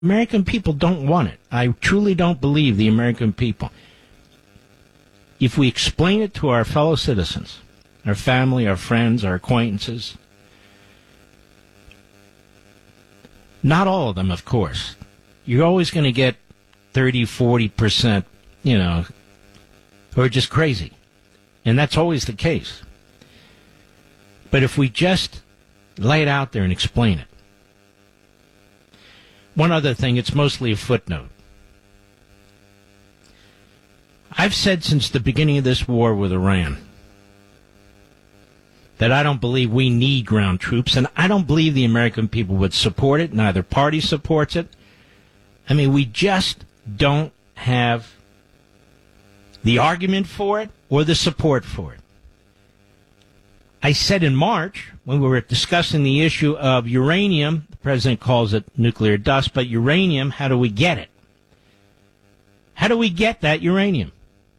American people don't want it. I truly don't believe the American people. If we explain it to our fellow citizens, our family, our friends, our acquaintances, not all of them, of course. You're always going to get 30, 40%, who are just crazy. And that's always the case. But if we just lay it out there and explain it. One other thing, it's mostly a footnote. I've said since the beginning of this war with Iran that I don't believe we need ground troops, and I don't believe the American people would support it. Neither party supports it. I mean, we just don't have the argument for it or the support for it. I said in March, when we were discussing the issue of uranium, the president calls it nuclear dust, but uranium, how do we get it? How do we get that uranium?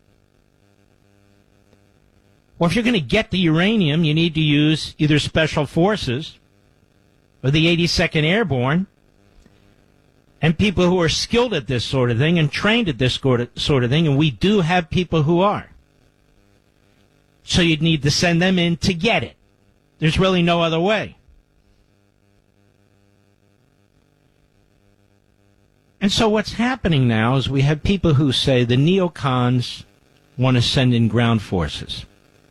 Well, if you're going to get the uranium, you need to use either Special Forces or the 82nd Airborne and people who are skilled at this sort of thing and trained at this sort of thing, and we do have people who are. So you'd need to send them in to get it. There's really no other way. And so what's happening now is we have people who say the neocons want to send in ground forces.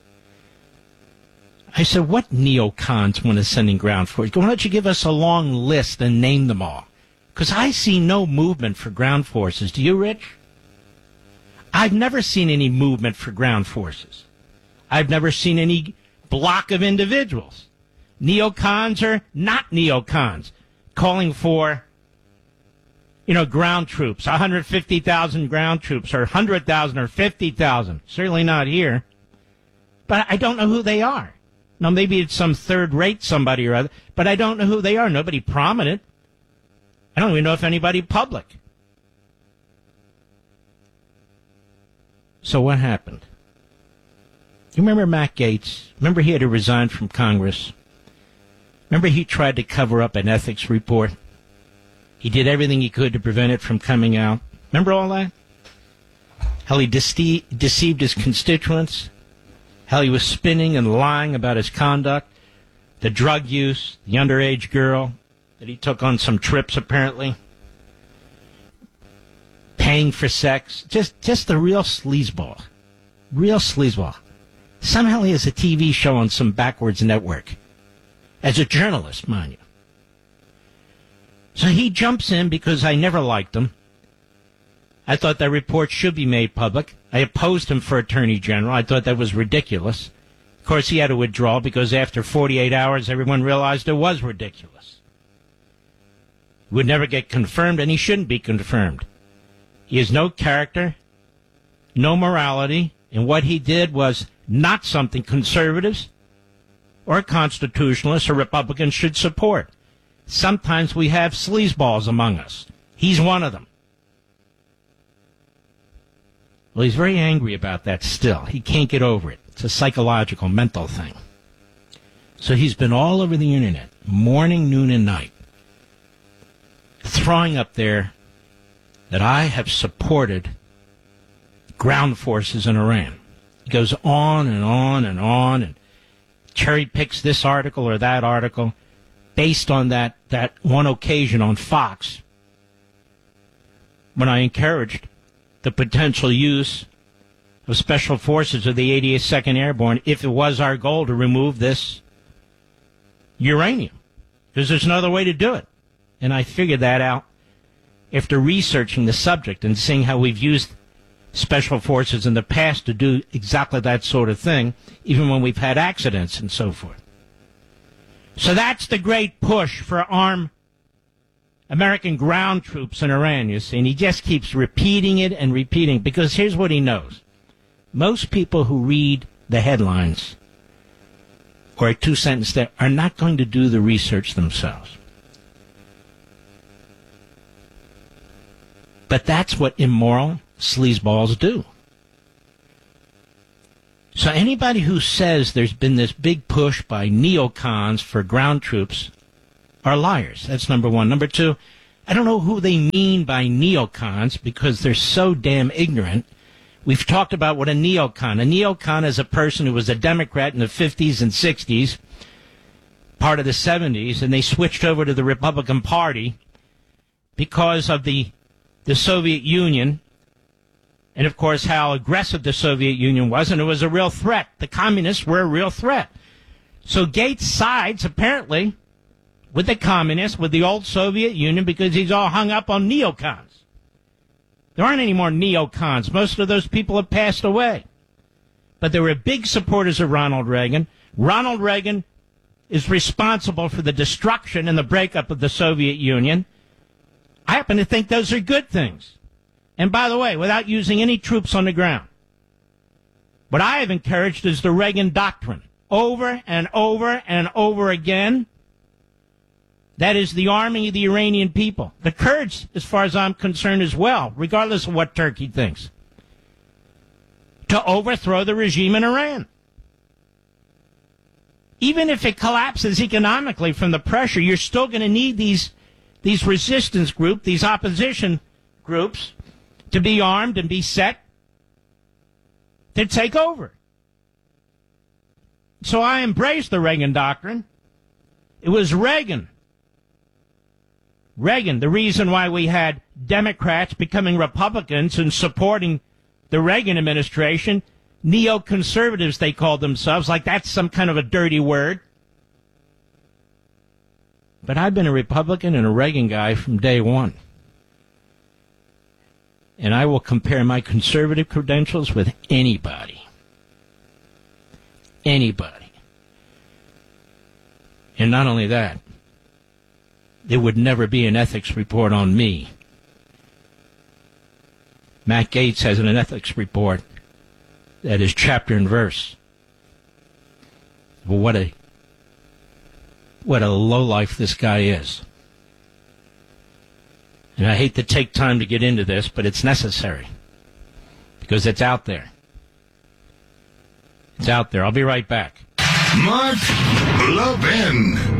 I said, what neocons want to send in ground forces? Why don't you give us a long list and name them all? Because I see no movement for ground forces. Do you, Rich? I've never seen any movement for ground forces. I've never seen any block of individuals. Neocons or not neocons calling for, ground troops, 150,000 ground troops or 100,000 or 50,000. Certainly not here. But I don't know who they are. Now, maybe it's some third-rate somebody or other, but I don't know who they are. Nobody prominent. I don't even know if anybody public. So what happened? You remember Matt Gaetz? Remember he had to resign from Congress? Remember he tried to cover up an ethics report? He did everything he could to prevent it from coming out. Remember all that? How he deceived his constituents? How he was spinning and lying about his conduct? The drug use, the underage girl that he took on some trips apparently? Paying for sex? Just the real sleazeball. Real sleazeball. Somehow he has a TV show on some backwards network. As a journalist, mind you. So he jumps in because I never liked him. I thought that report should be made public. I opposed him for Attorney General. I thought that was ridiculous. Of course, he had to withdraw because after 48 hours, everyone realized it was ridiculous. He would never get confirmed, and he shouldn't be confirmed. He has no character, no morality, and what he did was not something conservatives or constitutionalists or Republicans should support. Sometimes we have sleazeballs among us. He's one of them. Well, he's very angry about that still. He can't get over it. It's a psychological, mental thing. So he's been all over the internet, morning, noon, and night, throwing up there that I have supported ground forces in Iran. He goes on and on and on and cherry picks this article or that article based on that one occasion on Fox when I encouraged the potential use of special forces of the 82nd Airborne if it was our goal to remove this uranium. Because there's no other way to do it. And I figured that out after researching the subject and seeing how we've used special forces in the past to do exactly that sort of thing, even when we've had accidents and so forth. So that's the great push for armed American ground troops in Iran, you see. And he just keeps repeating it and repeating it because here's what he knows. Most people who read the headlines or a two-sentence there are not going to do the research themselves. But that's what immoral sleazeballs do. So anybody who says there's been this big push by neocons for ground troops are liars. That's number one. Number two, I don't know who they mean by neocons because they're so damn ignorant. We've talked about what a neocon. A neocon is a person who was a Democrat in the 50s and 60s, part of the 70s, and they switched over to the Republican Party because of the Soviet Union, and of course how aggressive the Soviet Union was, and it was a real threat. The communists were a real threat. So Gates sides, apparently, with the communists, with the old Soviet Union, because he's all hung up on neocons. There aren't any more neocons. Most of those people have passed away. But they were big supporters of Ronald Reagan. Ronald Reagan is responsible for the destruction and the breakup of the Soviet Union. I happen to think those are good things. And by the way, without using any troops on the ground. What I have encouraged is the Reagan doctrine. Over and over and over again. That is the arming of the Iranian people. The Kurds, as far as I'm concerned, as well, regardless of what Turkey thinks. To overthrow the regime in Iran. Even if it collapses economically from the pressure, you're still going to need these resistance groups, these opposition groups, to be armed and be set to take over. So I embrace the Reagan doctrine. It was Reagan, the reason why we had Democrats becoming Republicans and supporting the Reagan administration. Neoconservatives, they called themselves, like that's some kind of a dirty word. But I've been a Republican and a Reagan guy from day one. And I will compare my conservative credentials with anybody. Anybody. And not only that, there would never be an ethics report on me. Matt Gaetz has an ethics report that is chapter and verse. Well, what a lowlife this guy is. And I hate to take time to get into this, but it's necessary. Because it's out there. It's out there. I'll be right back. Mark Levin.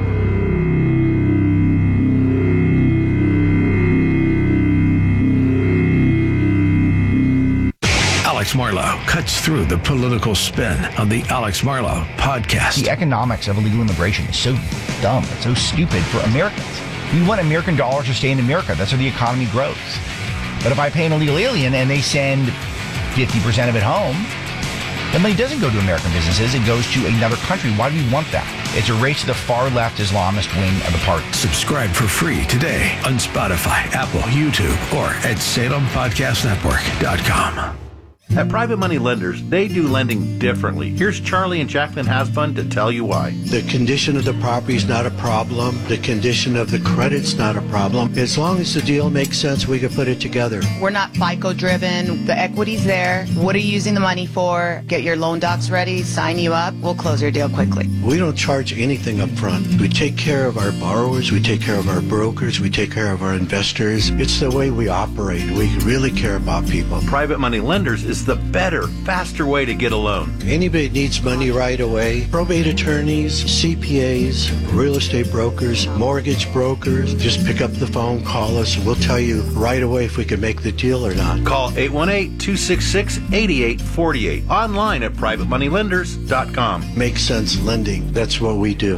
Alex Marlow cuts through the political spin on the Alex Marlow podcast. The economics of illegal immigration is so dumb. It's so stupid for Americans. We want American dollars to stay in America. That's how the economy grows. But if I pay an illegal alien and they send 50% of it home, the money doesn't go to American businesses. It goes to another country. Why do we want that? It's a race to the far-left Islamist wing of the party. Subscribe for free today on Spotify, Apple, YouTube, or at SalemPodcastNetwork.com. At Private Money Lenders, they do lending differently. Here's Charlie and Jacqueline Hasbun to tell you why. The condition of the property is not a problem. The condition of the credit's not a problem. As long as the deal makes sense, we can put it together. We're not FICO driven. The equity's there. What are you using the money for? Get your loan docs ready, sign you up. We'll close your deal quickly. We don't charge anything up front. We take care of our borrowers. We take care of our brokers. We take care of our investors. It's the way we operate. We really care about people. Private Money Lenders is the better, faster way to get a loan. Anybody that needs money right away, probate attorneys, CPAs, real estate brokers, mortgage brokers, just pick up the phone, call us, and we'll tell you right away if we can make the deal or not. Call 818-266-8848. Online at privatemoneylenders.com. Makes sense lending. That's what we do.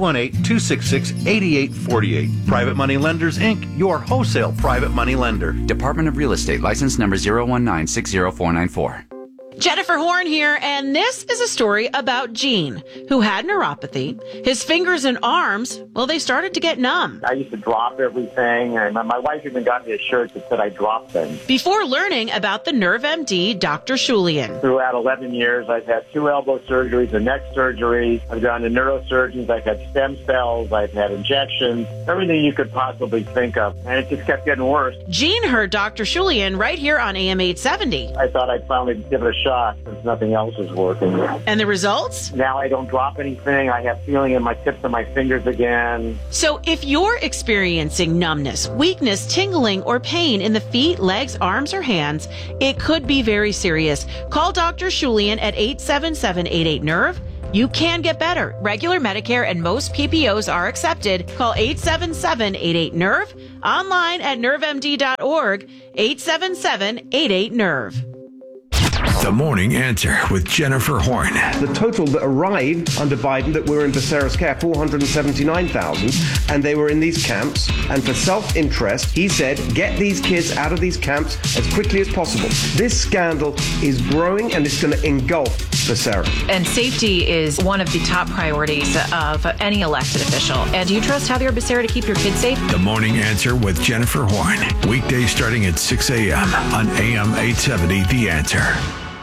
818-266-8848. Private Money Lenders, Inc., your wholesale private money lender. Department of Real Estate, license number 019-60494. Jennifer Horn here, and this is a story about Gene, who had neuropathy. His fingers and arms, well, they started to get numb. I used to drop everything, and my wife even got me a shirt that said I dropped things. Before learning about the Nerve MD, Dr. Shulian. Throughout 11 years, I've had 2 elbow surgeries, a neck surgery. I've gone to neurosurgeons. I've had stem cells. I've had injections, everything you could possibly think of, and it just kept getting worse. Gene heard Dr. Shulian right here on AM 870. I thought I'd finally give it a shot since nothing else is working. And the results? Now I don't drop anything. I have feeling in my tips of my fingers again. So if you're experiencing numbness, weakness, tingling, or pain in the feet, legs, arms, or hands, it could be very serious. Call Dr. Shulian at 877-88-NERVE. You can get better. Regular Medicare and most PPOs are accepted. Call 877-88-NERVE. Online at nervemd.org. 877-88-NERVE. The Morning Answer with Jennifer Horn. The total that arrived under Biden that were in Becerra's care, 479,000, and they were in these camps. And for self-interest, he said, get these kids out of these camps as quickly as possible. This scandal is growing, and it's going to engulf Becerra. And safety is one of the top priorities of any elected official. And do you trust Javier Becerra to keep your kids safe? The Morning Answer with Jennifer Horn. Weekdays starting at 6 a.m. on AM 870, The Answer.